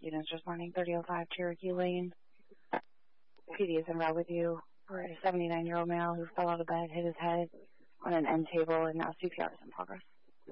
units responding 3005 Cherokee Lane. PD is en route with you for a 79-year-old male who fell out of bed, hit his head on an end table, and now CPR is in progress.